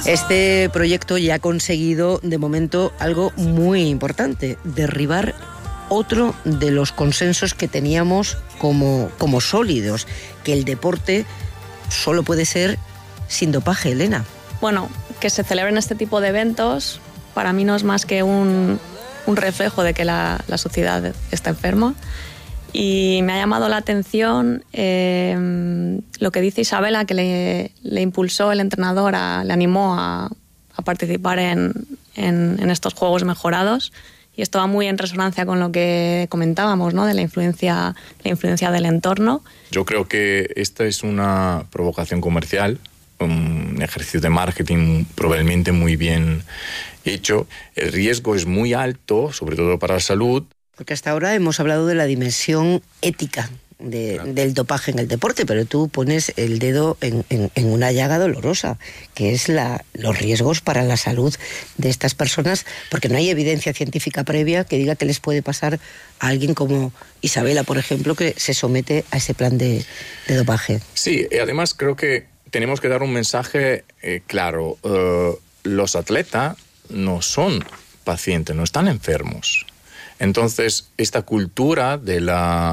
Este proyecto ya ha conseguido de momento algo muy importante: derribar otro de los consensos que teníamos como sólidos, que el deporte solo puede ser sin dopaje, Elena. Bueno, que se celebren este tipo de eventos para mí no es más que un reflejo de que la sociedad está enferma. Y me ha llamado la atención lo que dice Isabela, que le impulsó el entrenador, le animó a participar en estos juegos mejorados. Y esto va muy en resonancia con lo que comentábamos, ¿no? De la influencia del entorno. Yo creo que esta es una provocación comercial, un ejercicio de marketing probablemente muy bien hecho. El riesgo es muy alto, sobre todo para la salud. Porque hasta ahora hemos hablado de la dimensión ética del dopaje en el deporte, pero tú pones el dedo en una llaga dolorosa, que es los riesgos para la salud de estas personas, porque no hay evidencia científica previa que diga que les puede pasar a alguien como Isabela, por ejemplo, que se somete a ese plan de dopaje. Sí, y además creo que tenemos que dar un mensaje claro. Los atletas no son pacientes, no están enfermos. Entonces, esta cultura del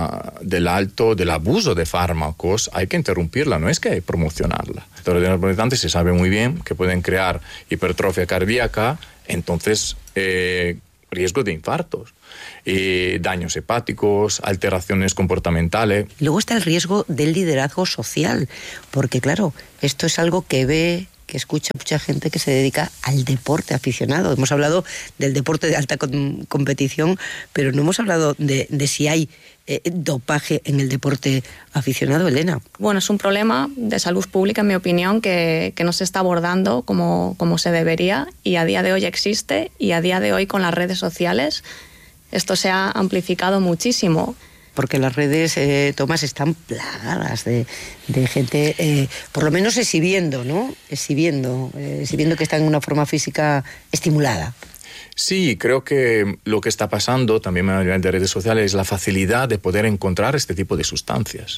abuso de fármacos hay que interrumpirla, no es que hay que promocionarla. Los anabolizantes se sabe muy bien que pueden crear hipertrofia cardíaca, entonces riesgo de infartos, daños hepáticos, alteraciones comportamentales. Luego está el riesgo del liderazgo social, porque claro, esto es algo que escucha mucha gente que se dedica al deporte aficionado. Hemos hablado del deporte de alta competición, pero no hemos hablado de si hay dopaje en el deporte aficionado, Elena. Bueno, es un problema de salud pública, en mi opinión, que no se está abordando como se debería, y a día de hoy existe, y a día de hoy con las redes sociales esto se ha amplificado muchísimo. Porque las redes, Tomás, están plagadas de gente, por lo menos exhibiendo, ¿no? Exhibiendo que está en una forma física estimulada. Sí, creo que lo que está pasando también a nivel de redes sociales es la facilidad de poder encontrar este tipo de sustancias.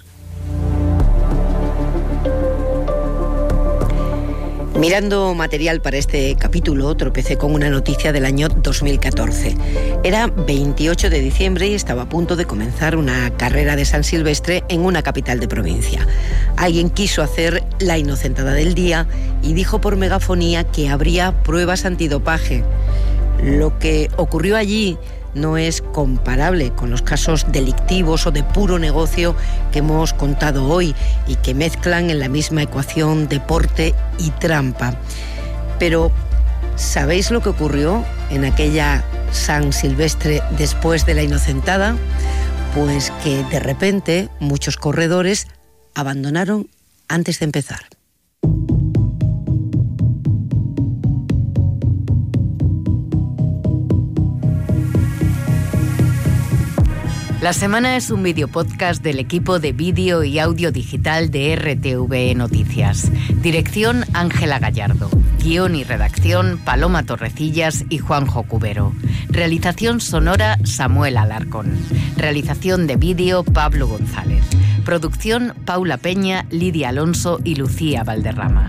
Mirando material para este capítulo, tropecé con una noticia del año 2014. Era 28 de diciembre y estaba a punto de comenzar una carrera de San Silvestre en una capital de provincia. Alguien quiso hacer la inocentada del día y dijo por megafonía que habría pruebas antidopaje. Lo que ocurrió allí no es comparable con los casos delictivos o de puro negocio que hemos contado hoy y que mezclan en la misma ecuación deporte y trampa. Pero, ¿sabéis lo que ocurrió en aquella San Silvestre después de la inocentada? Pues que de repente muchos corredores abandonaron antes de empezar. La Semana es un videopodcast del equipo de vídeo y audio digital de RTV Noticias. Dirección Ángela Gallardo. Guión y redacción Paloma Torrecillas y Juanjo Cubero. Realización sonora Samuel Alarcón. Realización de vídeo Pablo González. Producción Paula Peña, Lidia Alonso y Lucía Valderrama.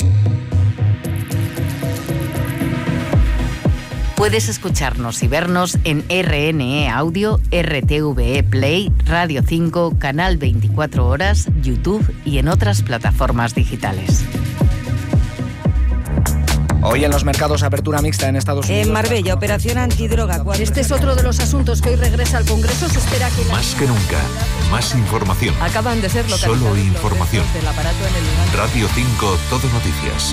Puedes escucharnos y vernos en RNE Audio, RTVE Play, Radio 5, Canal 24 Horas, YouTube y en otras plataformas digitales. Hoy en los mercados, apertura mixta en Estados Unidos. En Marbella, operación antidroga. Este es otro de los asuntos que hoy regresa al Congreso. Se espera que... Más que nunca, más información. Acaban de ser localizados. Solo información. Del aparato en el... Radio 5, Todo Noticias.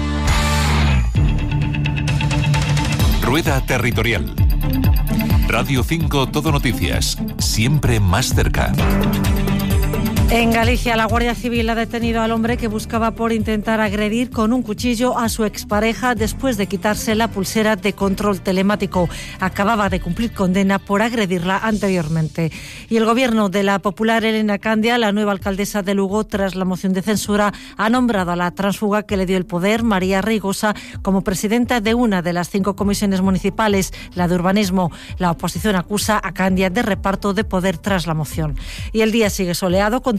Rueda territorial. Radio 5, Todo Noticias. Siempre más cerca. En Galicia, la Guardia Civil ha detenido al hombre que buscaba por intentar agredir con un cuchillo a su expareja después de quitarse la pulsera de control telemático. Acababa de cumplir condena por agredirla anteriormente. Y el gobierno de la popular Elena Candia, la nueva alcaldesa de Lugo, tras la moción de censura, ha nombrado a la tránsfuga que le dio el poder, María Reigosa, como presidenta de una de las 5 comisiones municipales, la de urbanismo. La oposición acusa a Candia de reparto de poder tras la moción. Y el día sigue soleado, con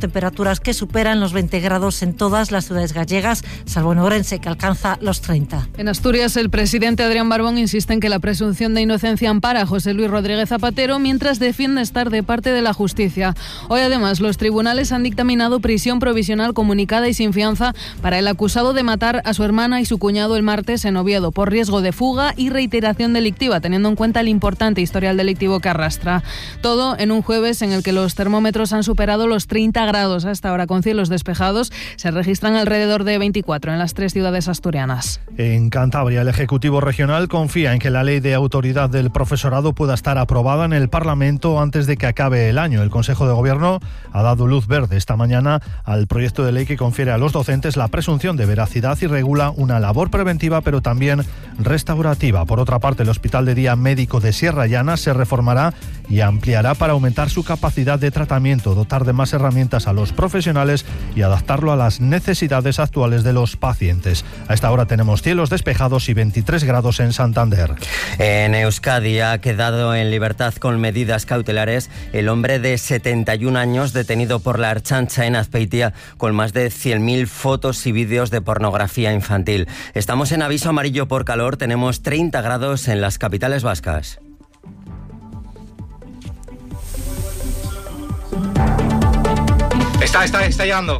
temperaturas que superan los 20 grados en todas las ciudades gallegas, salvo en Ourense, que alcanza los 30. En Asturias, el presidente Adrián Barbón insiste en que la presunción de inocencia ampara a José Luis Rodríguez Zapatero, mientras defiende estar de parte de la justicia. Hoy, además, los tribunales han dictaminado prisión provisional comunicada y sin fianza para el acusado de matar a su hermana y su cuñado el martes en Oviedo, por riesgo de fuga y reiteración delictiva, teniendo en cuenta el importante historial delictivo que arrastra. Todo en un jueves en el que los termómetros han superado los 30 grados hasta ahora, con cielos despejados. Se registran alrededor de 24 en las 3 ciudades asturianas. En Cantabria, el Ejecutivo Regional confía en que la Ley de Autoridad del Profesorado pueda estar aprobada en el Parlamento antes de que acabe el año. El Consejo de Gobierno ha dado luz verde esta mañana al proyecto de ley que confiere a los docentes la presunción de veracidad y regula una labor preventiva, pero también restaurativa. Por otra parte, el Hospital de Día Médico de Sierra Llana se reformará y ampliará para aumentar su capacidad de tratamiento, dotar de más herramientas a los profesionales y adaptarlo a las necesidades actuales de los pacientes. A esta hora tenemos cielos despejados y 23 grados en Santander. En Euskadi ha quedado en libertad con medidas cautelares el hombre de 71 años detenido por la Ertzaintza en Azpeitia con más de 100.000 fotos y vídeos de pornografía infantil. Estamos en aviso amarillo por calor, tenemos 30 grados en las capitales vascas. Está llegando.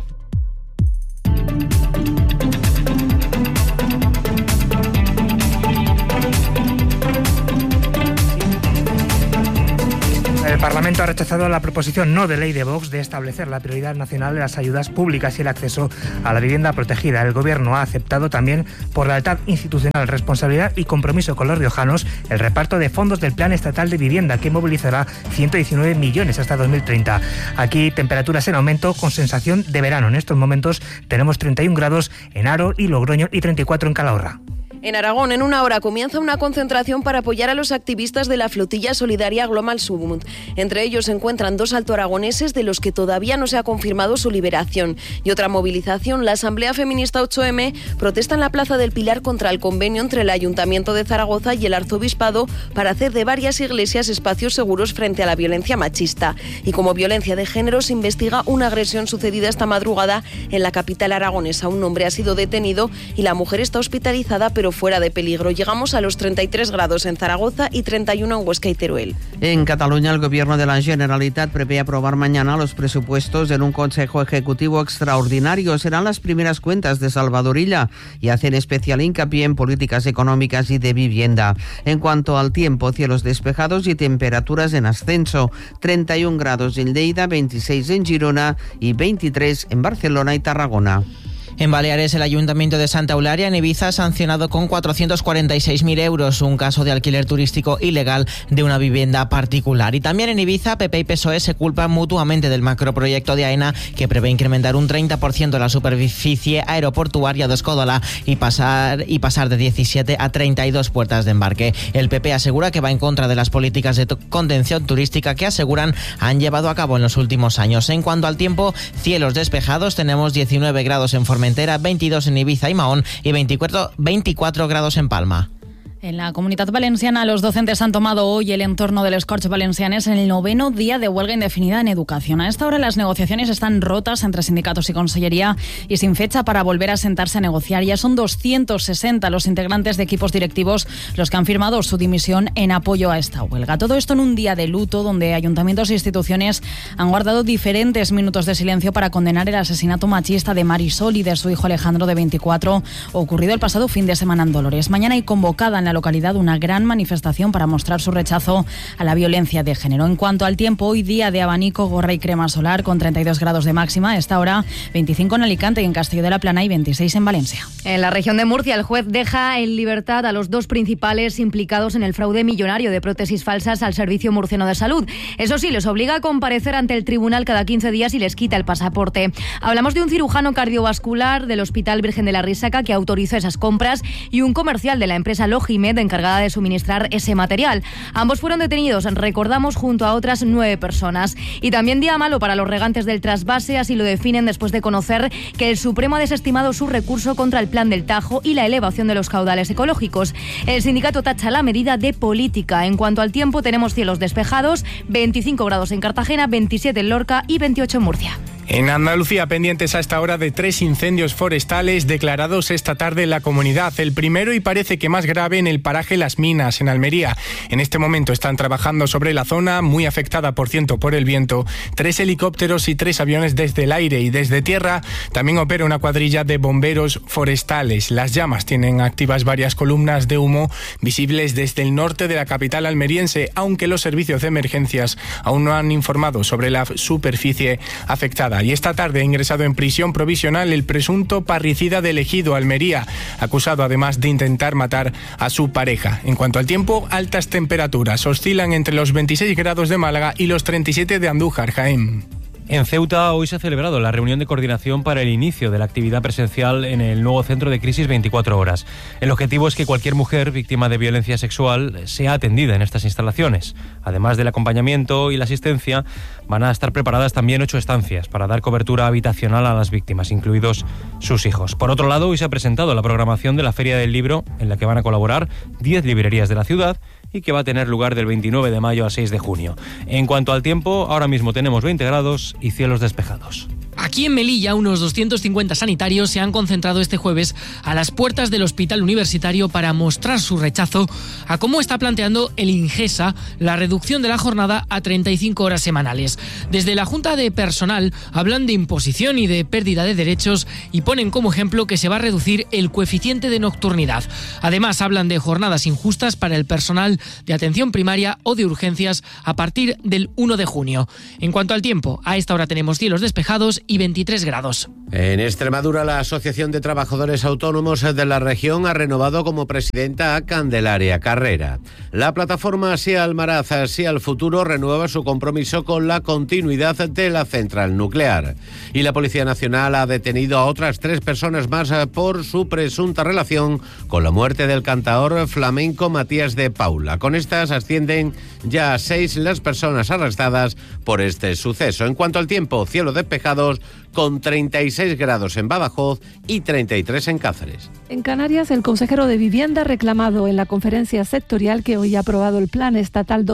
El Parlamento ha rechazado la proposición no de ley de Vox de establecer la prioridad nacional de las ayudas públicas y el acceso a la vivienda protegida. El Gobierno ha aceptado también, por lealtad institucional, responsabilidad y compromiso con los riojanos, el reparto de fondos del Plan Estatal de Vivienda, que movilizará 119 millones hasta 2030. Aquí temperaturas en aumento con sensación de verano. En estos momentos tenemos 31 grados en Haro y Logroño y 34 en Calahorra. En Aragón, en una hora, comienza una concentración para apoyar a los activistas de la flotilla solidaria Global Submund. Entre ellos se encuentran 2 altoaragoneses de los que todavía no se ha confirmado su liberación. Y otra movilización, la Asamblea Feminista 8M protesta en la Plaza del Pilar contra el convenio entre el Ayuntamiento de Zaragoza y el Arzobispado para hacer de varias iglesias espacios seguros frente a la violencia machista. Y como violencia de género se investiga una agresión sucedida esta madrugada en la capital aragonesa. Un hombre ha sido detenido y la mujer está hospitalizada, pero fuera de peligro. Llegamos a los 33 grados en Zaragoza y 31 en Huesca y Teruel. En Cataluña, el Gobierno de la Generalitat prevé aprobar mañana los presupuestos en un Consejo Ejecutivo extraordinario. Serán las primeras cuentas de Salvador Illa y hacen especial hincapié en políticas económicas y de vivienda. En cuanto al tiempo, cielos despejados y temperaturas en ascenso. 31 grados en Lleida, 26 en Girona y 23 en Barcelona y Tarragona. En Baleares, el Ayuntamiento de Santa Eulalia, en Ibiza, ha sancionado con 446.000 euros un caso de alquiler turístico ilegal de una vivienda particular. Y también en Ibiza, PP y PSOE se culpan mutuamente del macroproyecto de AENA, que prevé incrementar un 30% la superficie aeroportuaria de Escódola y pasar de 17 a 32 puertas de embarque. El PP asegura que va en contra de las políticas de contención turística que aseguran han llevado a cabo en los últimos años. En cuanto al tiempo, cielos despejados, tenemos 19 grados en Formentera, 22 en Ibiza y Mahón y 24 grados en Palma. En la Comunitat Valenciana, los docentes han tomado hoy el entorno del Corts Valencianes en el 9º día de huelga indefinida en educación. A esta hora las negociaciones están rotas entre sindicatos y consellería y sin fecha para volver a sentarse a negociar. Ya son 260 los integrantes de equipos directivos los que han firmado su dimisión en apoyo a esta huelga. Todo esto en un día de luto donde ayuntamientos e instituciones han guardado diferentes minutos de silencio para condenar el asesinato machista de Marisol y de su hijo Alejandro, de 24, ocurrido el pasado fin de semana en Dolores. Mañana hay convocada en la localidad una gran manifestación para mostrar su rechazo a la violencia de género. En cuanto al tiempo, hoy día de abanico, gorra y crema solar con 32 grados de máxima. A esta hora 25 en Alicante y en Castelló de la Plana y 26 en Valencia. En la región de Murcia, el juez deja en libertad a los 2 principales implicados en el fraude millonario de prótesis falsas al Servicio Murciano de Salud. Eso sí, les obliga a comparecer ante el tribunal cada 15 días y les quita el pasaporte. Hablamos de un cirujano cardiovascular del Hospital Virgen de la Risaca que autorizó esas compras y un comercial de la empresa Logimed encargada de suministrar ese material. Ambos fueron detenidos, recordamos, junto a otras 9 personas. Y también día malo para los regantes del trasvase, así lo definen después de conocer que el Supremo ha desestimado su recurso contra el Plan del Tajo y la elevación de los caudales ecológicos. El sindicato tacha la medida de política. En cuanto al tiempo, tenemos cielos despejados, 25 grados en Cartagena, 27 en Lorca y 28 en Murcia. En Andalucía, pendientes a esta hora de 3 incendios forestales declarados esta tarde en la comunidad. El primero, y parece que más grave, en el paraje Las Minas, en Almería. En este momento están trabajando sobre la zona, muy afectada, por cierto, por el viento. 3 helicópteros y 3 aviones desde el aire, y desde tierra también opera una cuadrilla de bomberos forestales. Las llamas tienen activas varias columnas de humo visibles desde el norte de la capital almeriense, aunque los servicios de emergencias aún no han informado sobre la superficie afectada. Y esta tarde ha ingresado en prisión provisional el presunto parricida de Ejido, Almería, acusado además de intentar matar a su pareja. En cuanto al tiempo, altas temperaturas oscilan entre los 26 grados de Málaga y los 37 de Andújar, Jaén. En Ceuta hoy se ha celebrado la reunión de coordinación para el inicio de la actividad presencial en el nuevo centro de crisis 24 horas. El objetivo es que cualquier mujer víctima de violencia sexual sea atendida en estas instalaciones. Además del acompañamiento y la asistencia, van a estar preparadas también 8 estancias para dar cobertura habitacional a las víctimas, incluidos sus hijos. Por otro lado, hoy se ha presentado la programación de la Feria del Libro, en la que van a colaborar 10 librerías de la ciudad y que va a tener lugar del 29 de mayo al 6 de junio. En cuanto al tiempo, ahora mismo tenemos 20 grados y cielos despejados. Aquí en Melilla, unos 250 sanitarios se han concentrado este jueves a las puertas del Hospital Universitario para mostrar su rechazo a cómo está planteando el Ingesa la reducción de la jornada a 35 horas semanales. Desde la Junta de Personal hablan de imposición y de pérdida de derechos y ponen como ejemplo que se va a reducir el coeficiente de nocturnidad. Además, hablan de jornadas injustas para el personal de atención primaria o de urgencias a partir del 1 de junio. En cuanto al tiempo, a esta hora tenemos cielos despejados y 23 grados. En Extremadura, la Asociación de Trabajadores Autónomos de la región ha renovado como presidenta a Candelaria Carrera. La plataforma Sí al Maraz, Sí al Futuro renueva su compromiso con la continuidad de la central nuclear. Y la Policía Nacional ha detenido a otras 3 personas más por su presunta relación con la muerte del cantaor flamenco Matías de Paula. Con estas ascienden ya a 6 las personas arrestadas por este suceso. En cuanto al tiempo, cielo despejados con 36 grados en Badajoz y 33 en Cáceres. En Canarias, el consejero de Vivienda ha reclamado en la conferencia sectorial que hoy ha aprobado el Plan Estatal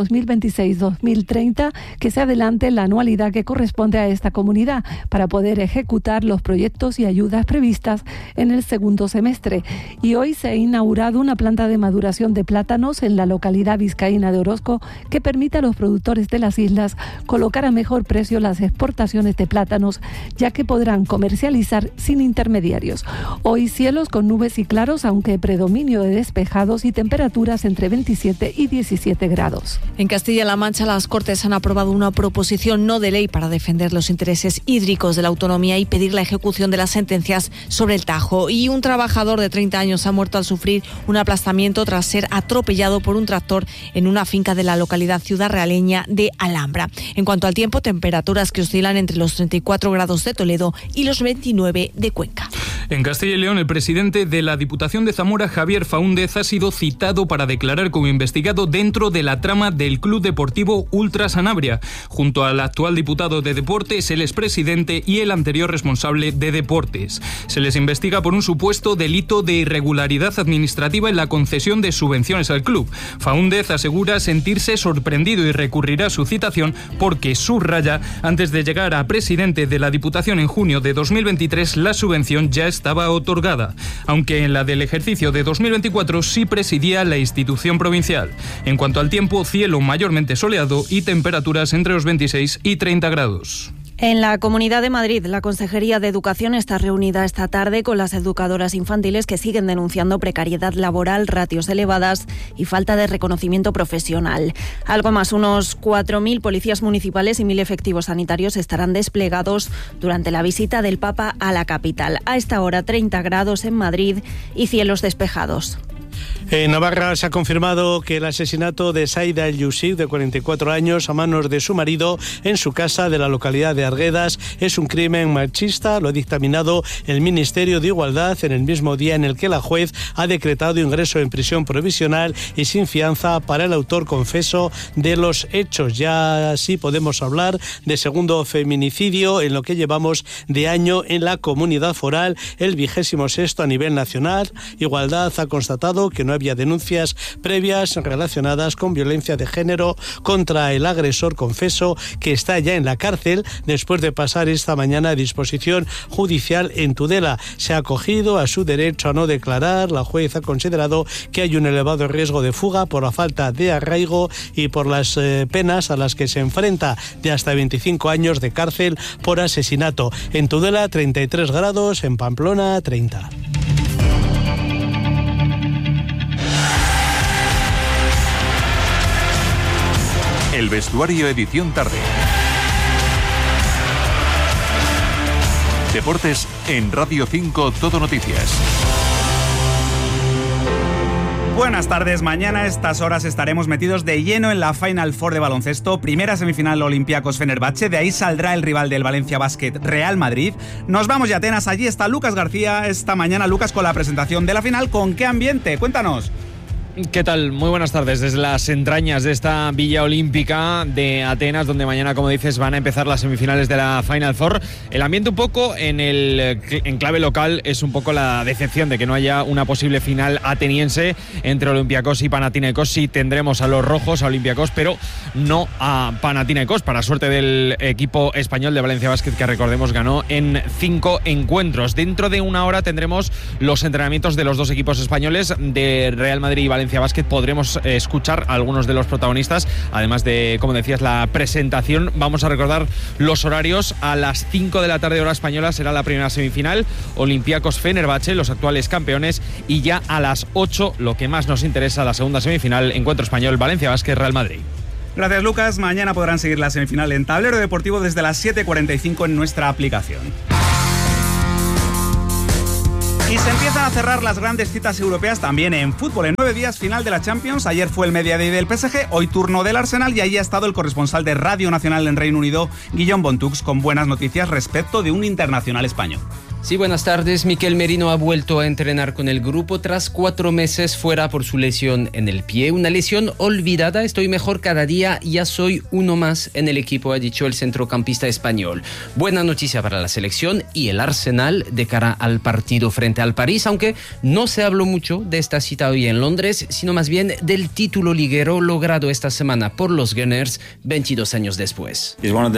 2026-2030 que se adelante la anualidad que corresponde a esta comunidad para poder ejecutar los proyectos y ayudas previstas en el segundo semestre. Y hoy se ha inaugurado una planta de maduración de plátanos en la localidad vizcaína de Orozco que permite a los productores de las islas colocar a mejor precio las exportaciones de plátanos, ya que podrán comercializar sin intermediarios. Hoy cielos con nubes y claros, aunque predominio de despejados y temperaturas entre 27 y 17 grados. En Castilla-La Mancha, las Cortes han aprobado una proposición no de ley para defender los intereses hídricos de la autonomía y pedir la ejecución de las sentencias sobre el Tajo. Y un trabajador de 30 años ha muerto al sufrir un aplastamiento tras ser atropellado por un tractor en una finca de la localidad ciudadrealeña de Alhambra. En cuanto al tiempo, temperaturas que oscilan entre los 34 grados de Toledo y los 29 de Cuenca. En Castilla y León, el presidente de la Diputación de Zamora, Javier Faúndez, ha sido citado para declarar como investigado dentro de la trama del Club Deportivo Ultra Sanabria, junto al actual diputado de Deportes, el expresidente y el anterior responsable de Deportes. Se les investiga por un supuesto delito de irregularidad administrativa en la concesión de subvenciones al club. Faúndez asegura sentirse sorprendido y recurrirá a su citación porque, subraya, antes de llegar a presidente de la Diputación en junio de 2023, la subvención ya estaba otorgada, aunque en la del ejercicio de 2024 sí presidía la institución provincial. En cuanto al tiempo, cielo mayormente soleado y temperaturas entre los 26 y 30 grados. En la Comunidad de Madrid, la Consejería de Educación está reunida esta tarde con las educadoras infantiles que siguen denunciando precariedad laboral, ratios elevadas y falta de reconocimiento profesional. Algo más, unos 4.000 policías municipales y 1.000 efectivos sanitarios estarán desplegados durante la visita del Papa a la capital. A esta hora 30 grados en Madrid y cielos despejados. En Navarra se ha confirmado que el asesinato de Saida El Yousif, de 44 años, a manos de su marido en su casa de la localidad de Arguedas, es un crimen machista. Lo ha dictaminado el Ministerio de Igualdad en el mismo día en el que la juez ha decretado ingreso en prisión provisional y sin fianza para el autor confeso de los hechos. Ya sí podemos hablar de segundo feminicidio en lo que llevamos de año en la Comunidad Foral, el 26º a nivel nacional. Igualdad ha constatado que no ha había denuncias previas relacionadas con violencia de género contra el agresor confeso, que está ya en la cárcel después de pasar esta mañana a disposición judicial en Tudela. Se ha acogido a su derecho a no declarar. La juez ha considerado que hay un elevado riesgo de fuga por la falta de arraigo y por las penas a las que se enfrenta, de hasta 25 años de cárcel por asesinato. En Tudela 33 grados, en Pamplona 30. El vestuario edición tarde. Deportes en Radio 5 Todo Noticias. Buenas tardes, mañana a estas horas estaremos metidos de lleno en la Final Four de baloncesto, primera semifinal Olympiacos-Fenerbahce, de ahí saldrá el rival del Valencia Basket, Real Madrid. Nos vamos ya a Atenas, allí está Lucas García esta mañana. Lucas, con la presentación de la final, ¿con qué ambiente? Cuéntanos. ¿Qué tal? Muy buenas tardes desde las entrañas de esta Villa Olímpica de Atenas, donde mañana, como dices, van a empezar las semifinales de la Final Four. El ambiente un poco en clave local es un poco la decepción de que no haya una posible final ateniense entre Olympiacos y Panathinaikos. Sí tendremos a los rojos, a Olympiacos, pero no a Panathinaikos, para suerte del equipo español de Valencia Basket, que recordemos ganó en 5 encuentros. Dentro de una hora tendremos los entrenamientos de los dos equipos españoles, de Real Madrid y Valencia Basket. Podremos escuchar a algunos de los protagonistas, además de, como decías, la presentación. Vamos a recordar los horarios. A las 5 de la tarde hora española será la primera semifinal, Olympiacos-Fenerbahce, los actuales campeones, y ya a las 8, lo que más nos interesa, la segunda semifinal, encuentro español, Valencia Basket-Real Madrid. Gracias, Lucas. Mañana podrán seguir la semifinal en Tablero Deportivo desde las 7:45 en nuestra aplicación. Y se empiezan a cerrar las grandes citas europeas también en fútbol. En 9 días, final de la Champions. Ayer fue el Media Day del PSG, hoy turno del Arsenal, y allí ha estado el corresponsal de Radio Nacional en Reino Unido, Guillaume Bontux, con buenas noticias respecto de un internacional español. Sí, buenas tardes. Mikel Merino ha vuelto a entrenar con el grupo tras 4 meses fuera por su lesión en el pie. Una lesión olvidada. Estoy mejor cada día, ya soy uno más en el equipo, ha dicho el centrocampista español. Buena noticia para la selección y el Arsenal de cara al partido frente al París, aunque no se habló mucho de esta cita hoy en Londres, sino más bien del título liguero logrado esta semana por los Gunners 22 años después.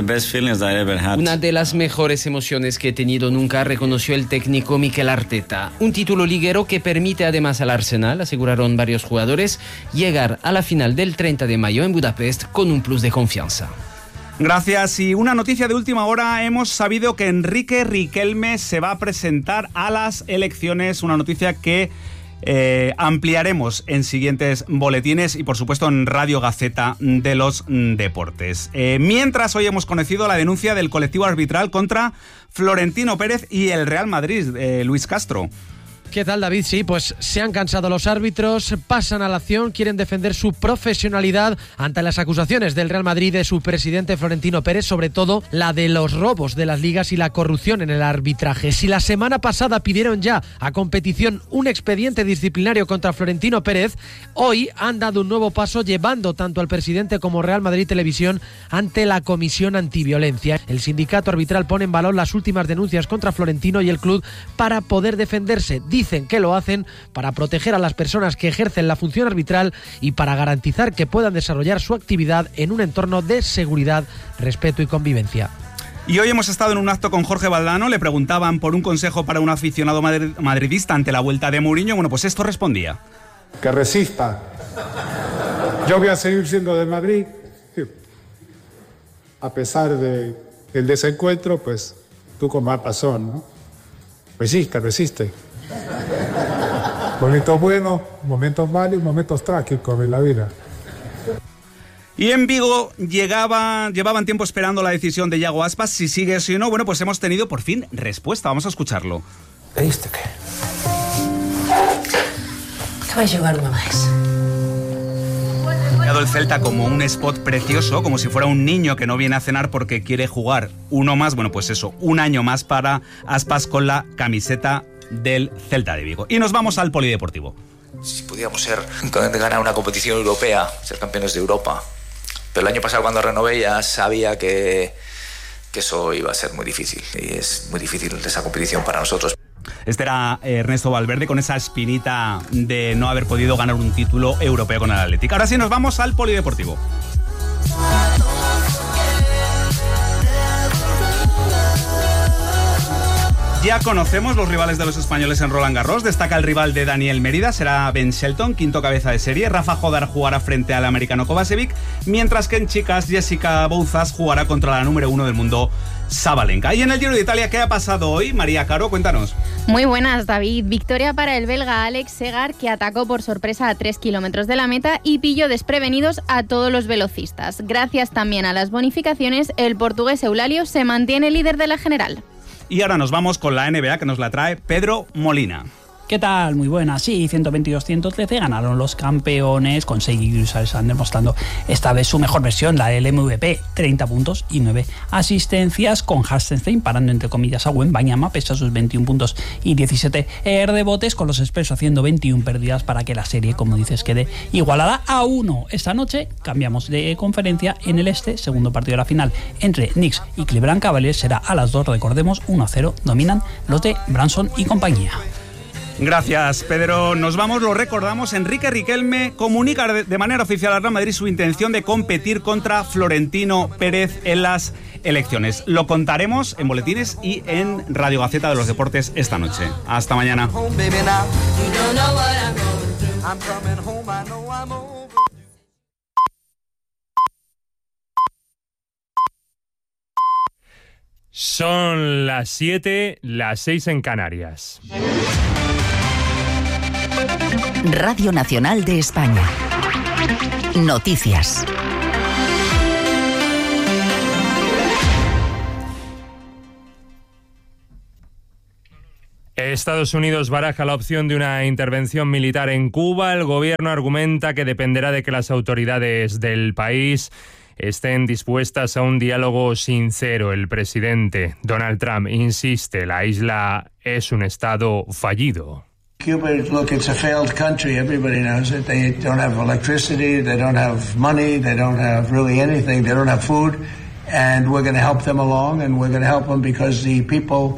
Una de las mejores emociones que he tenido nunca, reconoció el técnico Mikel Arteta. Un título liguero que permite además al Arsenal, aseguraron varios jugadores, llegar a la final del 30 de mayo en Budapest con un plus de confianza. Gracias. Y una noticia de última hora, hemos sabido que Enrique Riquelme se va a presentar a las elecciones, una noticia que ampliaremos en siguientes boletines y por supuesto en Radio Gaceta de los Deportes. Mientras, hoy hemos conocido la denuncia del colectivo arbitral contra Florentino Pérez y el Real Madrid, Luis Castro. ¿Qué tal, David? Sí, pues se han cansado los árbitros, pasan a la acción, quieren defender su profesionalidad ante las acusaciones del Real Madrid y de su presidente Florentino Pérez, sobre todo la de los robos de las ligas y la corrupción en el arbitraje. Si la semana pasada pidieron ya a competición un expediente disciplinario contra Florentino Pérez, hoy han dado un nuevo paso llevando tanto al presidente como Real Madrid Televisión ante la Comisión Antiviolencia. El sindicato arbitral pone en valor las últimas denuncias contra Florentino y el club para poder defenderse. Dicen que lo hacen para proteger a las personas que ejercen la función arbitral y para garantizar que puedan desarrollar su actividad en un entorno de seguridad, respeto y convivencia. Y hoy hemos estado en un acto con Jorge Valdano, le preguntaban por un consejo para un aficionado madridista ante la vuelta de Mourinho. Bueno, pues esto respondía. Que resista. Yo voy a seguir siendo de Madrid. A pesar del desencuentro, pues tú con más razón, ¿no? Resiste. Momentos buenos, momentos malos, momentos trágicos en la vida. Y en Vigo llevaban tiempo esperando la decisión de Iago Aspas, si sigue o no. Bueno, pues hemos tenido por fin respuesta, vamos a escucharlo. ¿Leíste qué? Que vai llevar una más. El Celta como un spot precioso, como si fuera un niño que no viene a cenar porque quiere jugar uno más. Bueno, pues eso, un año más para Aspas con la camiseta del Celta de Vigo. Y nos vamos al polideportivo. Si pudiéramos ganar una competición europea, ser campeones de Europa. Pero el año pasado cuando renové ya sabía que eso iba a ser muy difícil. Y es muy difícil esa competición para nosotros. Este era Ernesto Valverde con esa espinita de no haber podido ganar un título europeo con el Athletic. Ahora sí nos vamos al polideportivo. Ya conocemos los rivales de los españoles en Roland Garros. Destaca el rival de Daniel Mérida, será Ben Shelton, quinto cabeza de serie. Rafa Jodar jugará frente al americano Kovacevic, mientras que en chicas Jessica Bouzas jugará contra la número 1 del mundo, Sabalenka. Y en el Giro de Italia, ¿qué ha pasado hoy? María Caro, cuéntanos. Muy buenas, David. Victoria para el belga Alex Segar, que atacó por sorpresa a 3 kilómetros de la meta y pilló desprevenidos a todos los velocistas. Gracias también a las bonificaciones, el portugués Eulalio se mantiene líder de la general. Y ahora nos vamos con la NBA, que nos la trae Pedro Molina. ¿Qué tal? Muy buena. Sí, 122-113 ganaron los campeones con Shai Gilgeous-Alexander mostrando esta vez su mejor versión, la del MVP, 30 puntos y 9 asistencias, con Hartenstein parando entre comillas a Wembanyama pese a sus 21 puntos y 17 rebotes, con los Spurs haciendo 21 pérdidas para que la serie, como dices, quede igualada a 1. Esta noche cambiamos de conferencia en el este, segundo partido de la final entre Knicks y Cleveland Cavaliers será a las 2, recordemos, 1-0, dominan los de Branson y compañía. Gracias, Pedro. Nos vamos, lo recordamos. Enrique Riquelme comunica de manera oficial al Real Madrid su intención de competir contra Florentino Pérez en las elecciones. Lo contaremos en boletines y en Radio Gaceta de los Deportes esta noche. Hasta mañana. Son las 7, las 6 en Canarias. Radio Nacional de España. Noticias. Estados Unidos baraja la opción de una intervención militar en Cuba. El gobierno argumenta que dependerá de que las autoridades del país estén dispuestas a un diálogo sincero. El presidente Donald Trump insiste, la isla es un estado fallido. Cuba, look, it's a failed country. Everybody knows it. They don't have electricity, they don't have money, they don't have really anything, they don't have food, and we're going to help them along, and we're going to help them because the people...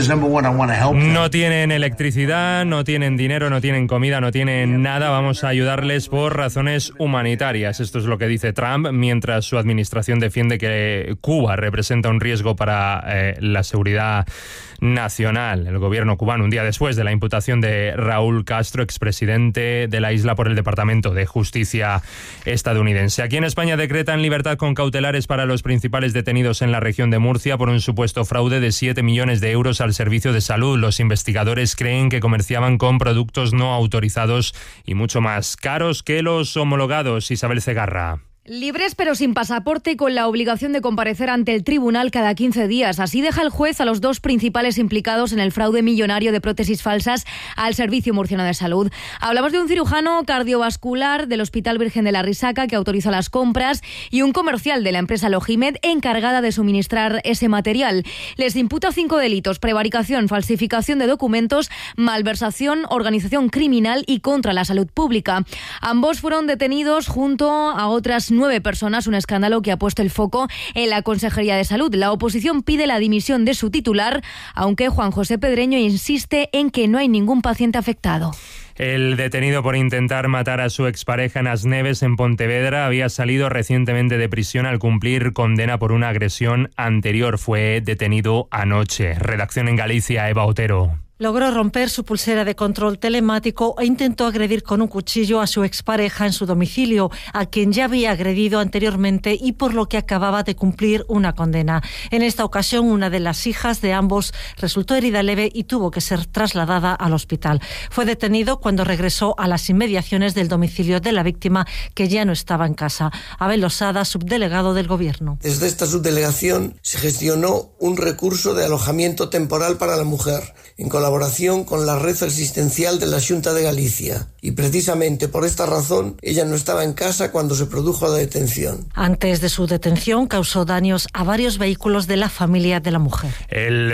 No tienen electricidad, no tienen dinero, no tienen comida, no tienen nada. Vamos a ayudarles por razones humanitarias. Esto es lo que dice Trump, mientras su administración defiende que Cuba representa un riesgo para la seguridad nacional. El gobierno cubano, un día después de la imputación de Raúl Castro, expresidente de la isla, por el Departamento de Justicia estadounidense. Aquí en España decretan libertad con cautelares para los principales detenidos en la región de Murcia por un supuesto fraude de 7 millones de euros al servicio de salud. Los investigadores creen que comerciaban con productos no autorizados y mucho más caros que los homologados. Isabel Cegarra. Libres pero sin pasaporte y con la obligación de comparecer ante el tribunal cada 15 días. Así deja el juez a los dos principales implicados en el fraude millonario de prótesis falsas al Servicio Murciano de Salud. Hablamos de un cirujano cardiovascular del Hospital Virgen de la Risaca que autoriza las compras y un comercial de la empresa Logimed encargada de suministrar ese material. Les imputa 5 delitos: prevaricación, falsificación de documentos, malversación, organización criminal y contra la salud pública. Ambos fueron detenidos junto a otras 9 personas, un escándalo que ha puesto el foco en la Consejería de Salud. La oposición pide la dimisión de su titular, aunque Juan José Pedreño insiste en que no hay ningún paciente afectado. El detenido por intentar matar a su expareja en Asneves, en Pontevedra, había salido recientemente de prisión al cumplir condena por una agresión anterior. Fue detenido anoche. Redacción en Galicia, Eva Otero. Logró romper su pulsera de control telemático e intentó agredir con un cuchillo a su expareja en su domicilio, a quien ya había agredido anteriormente y por lo que acababa de cumplir una condena. En esta ocasión, una de las hijas de ambos resultó herida leve y tuvo que ser trasladada al hospital. Fue detenido cuando regresó a las inmediaciones del domicilio de la víctima, que ya no estaba en casa. Abel Losada, subdelegado del Gobierno. Desde esta subdelegación se gestionó un recurso de alojamiento temporal para la mujer, en colaboración con la red asistencial de la Xunta de Galicia. Y precisamente por esta razón, ella no estaba en casa cuando se produjo la detención. Antes de su detención, causó daños a varios vehículos de la familia de la mujer. El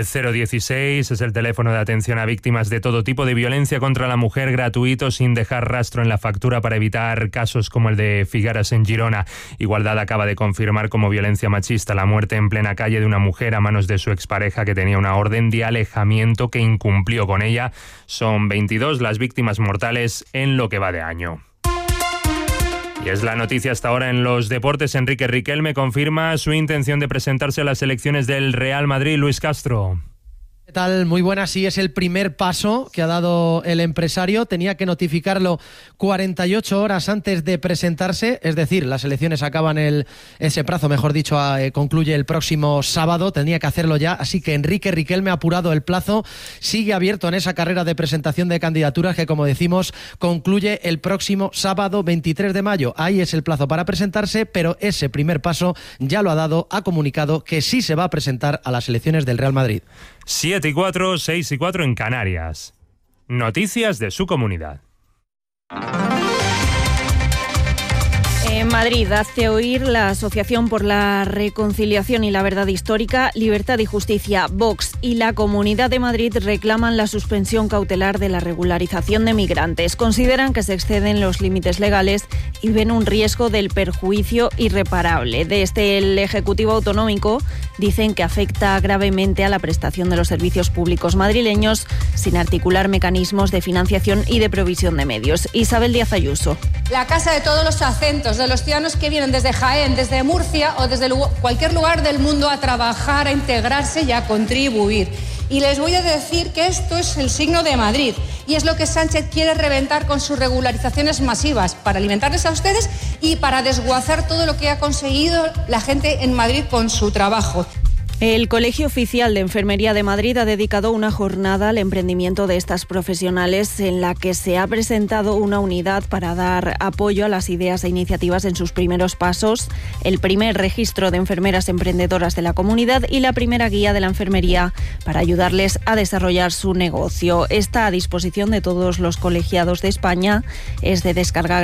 016 es el teléfono de atención a víctimas de todo tipo de violencia contra la mujer, gratuito, sin dejar rastro en la factura, para evitar casos como el de Figueras en Girona. Igualdad acaba de confirmar como violencia machista la muerte en plena calle de una mujer a manos de su expareja, que tenía una orden de alejamiento que incumplía cumplió con ella. Son 22 las víctimas mortales en lo que va de año. Y es la noticia hasta ahora en los deportes. Enrique Riquelme confirma su intención de presentarse a las elecciones del Real Madrid. Luis Castro. ¿Qué tal? Muy buena, sí, es el primer paso que ha dado el empresario. Tenía que notificarlo 48 horas antes de presentarse, es decir, las elecciones acaban ese plazo, mejor dicho, concluye el próximo sábado. Tenía que hacerlo ya, así que Enrique Riquelme ha apurado el plazo. Sigue abierto en esa carrera de presentación de candidaturas que, como decimos, concluye el próximo sábado 23 de mayo. Ahí es el plazo para presentarse, pero ese primer paso ya lo ha dado, ha comunicado que sí se va a presentar a las elecciones del Real Madrid. 7:04, 6:04 en Canarias. Noticias de su comunidad. En Madrid hace oír la Asociación por la Reconciliación y la Verdad Histórica, Libertad y Justicia, Vox y la Comunidad de Madrid reclaman la suspensión cautelar de la regularización de migrantes. Consideran que se exceden los límites legales y ven un riesgo del perjuicio irreparable. Desde el Ejecutivo Autonómico dicen que afecta gravemente a la prestación de los servicios públicos madrileños sin articular mecanismos de financiación y de provisión de medios. Isabel Díaz Ayuso. La casa de todos los acentos, de los ciudadanos que vienen desde Jaén, desde Murcia o desde cualquier lugar del mundo a trabajar, a integrarse y a contribuir. Y les voy a decir que esto es el signo de Madrid y es lo que Sánchez quiere reventar con sus regularizaciones masivas para alimentarles a ustedes y para desguazar todo lo que ha conseguido la gente en Madrid con su trabajo. El Colegio Oficial de Enfermería de Madrid ha dedicado una jornada al emprendimiento de estas profesionales en la que se ha presentado una unidad para dar apoyo a las ideas e iniciativas en sus primeros pasos, el primer registro de enfermeras emprendedoras de la comunidad y la primera guía de la enfermería para ayudarles a desarrollar su negocio. Está a disposición de todos los colegiados de España, es de descargar